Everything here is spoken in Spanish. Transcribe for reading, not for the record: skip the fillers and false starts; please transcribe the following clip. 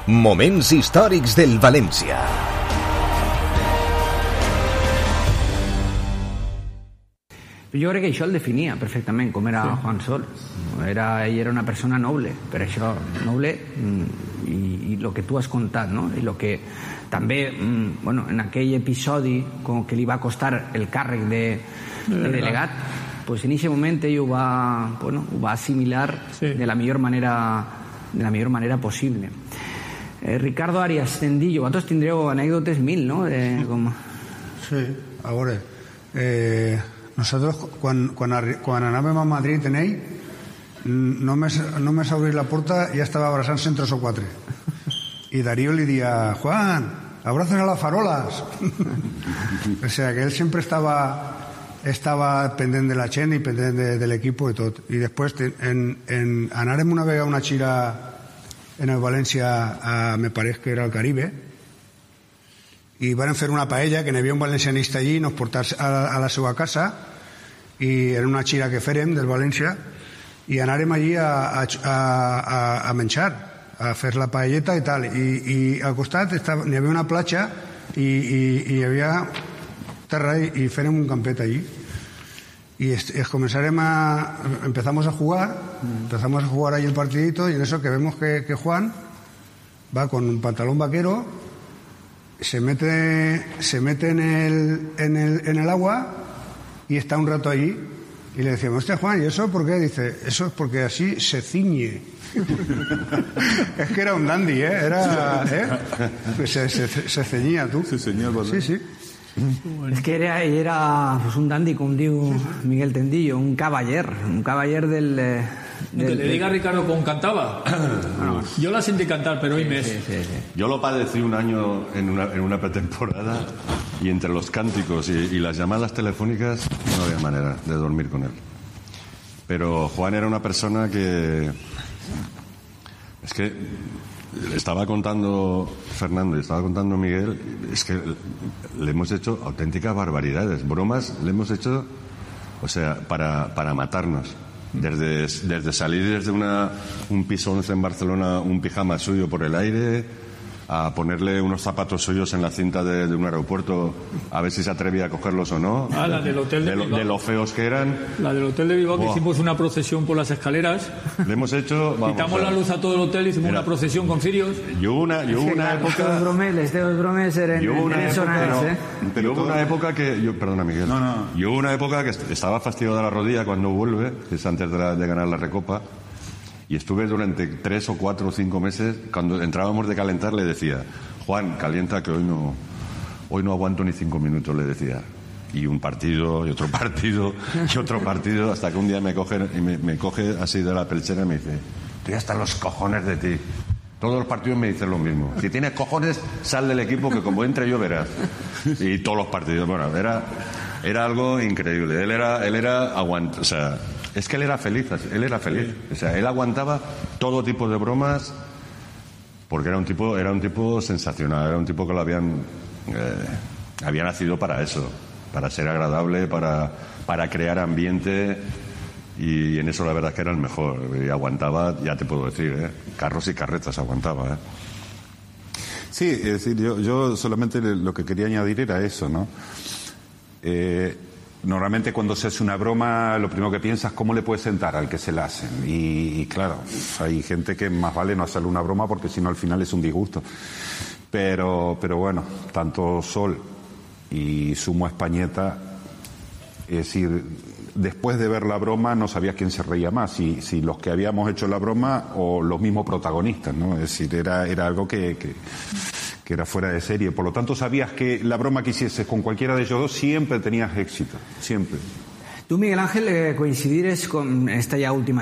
Moments històrics del València. Jo crec que això el definia perfectament, com era Juan Sol. Ell era una persona noble, per això noble, i el que tu has contat, no? I el que també, en aquell episodi com que li va costar el càrrec de delegat, pues en aquest moment ell ho va assimilar de la millor manera possible. Ricardo Arias Tendillo, vosaltres tindreu anècdotes mil, no? Sí, a veure, nosotros quan anàvem a Madrid en ell, només obrir la porta ja estava abraçant-se en 3 o 4, i Darío li dia: Juan, abrazos a las farolas. O sea que él siempre estava pendent de la gent i pendent de l'equip i tot. I després anàrem una vegada a una gira en el València, me pareix que era al Caribe, i van fer una paella, que n'hi havia un valencianista allí, nos portar a la seva casa, i era una gira que fèrem del València, i anàrem allí a menjar, a fer la paelleta i tal, i al costat n'hi havia una platja i hi havia terra, i fèrem un campet allí, y empezamos a jugar ahí el partidito, y en eso que vemos que Juan va con un pantalón vaquero, se mete en el agua y está un rato allí, y le decíamos: hostia, Juan, ¿y eso por qué? Dice: eso es porque así se ciñe. Es que era un dandy, se ceñía, tú. Se ceñía, ¿verdad? Sí. És que era un dandy, com diu Miguel Tendillo, un cavaller del... Que le diga a Ricardo cómo cantaba. Yo la sentí cantar, pero hoy mes. Sí. Yo lo padecí un año en una pretemporada, y entre los cánticos y las llamadas telefónicas no había manera de dormir con él. Pero Juan era una persona que... Es que le estaba contando Fernando y estaba contando Miguel, es que le hemos hecho auténticas barbaridades, bromas le hemos hecho, o sea, para matarnos. Desde salir desde un piso 11 en Barcelona, un pijama suyo por el aire, a ponerle unos zapatos suyos en la cinta de un aeropuerto a ver si se atrevía a cogerlos o no. La del hotel de Bilbao. De lo feos que eran. La del hotel de Bilbao, que hicimos una procesión por las escaleras. Le hemos hecho... Quitamos la luz a todo el hotel, hicimos una procesión con cirios. Yo hubo una época... Los bromes eran sonares, Pero hubo una época que... Perdona, Miguel. No. Yo hubo una época que estaba fastidiado de la rodilla cuando vuelve, que es antes de ganar la Recopa, y estuve durante 3 o 4 o 5 meses, cuando entrábamos de calentar le decía: Juan, calienta que hoy no aguanto ni 5 minutos, le decía. Y un partido, y otro partido, y otro partido, hasta que un día me coge así de la pelchera y me dice: estoy hasta los cojones de ti. Todos los partidos me dicen lo mismo. Si tienes cojones, sal del equipo, que como entre yo verás. Y todos los partidos, bueno, era algo increíble. Él era aguante, o sea, es que él era feliz. O sea, él aguantaba todo tipo de bromas, porque era un tipo sensacional, era un tipo que lo había nacido para eso, para ser agradable, para crear ambiente, y en eso la verdad es que era el mejor. Y aguantaba, ya te puedo decir, carros y carretas aguantaba. Sí, es decir, yo solamente lo que quería añadir era eso, ¿no? Normalmente cuando se hace una broma, lo primero que piensas es cómo le puedes sentar al que se la hacen. Y claro, hay gente que más vale no hacerle una broma, porque si no al final es un disgusto. Pero bueno, tanto Sol y Sumo Españeta, es decir, después de ver la broma no sabías quién se reía más, si los que habíamos hecho la broma o los mismos protagonistas, ¿no? Es decir, era algo que era fuera de serie. Por lo tanto, sabías que la broma que hicieses con cualquiera de ellos dos siempre tenías éxito, siempre. Tú, Miguel Ángel, coincidirás con esta ya última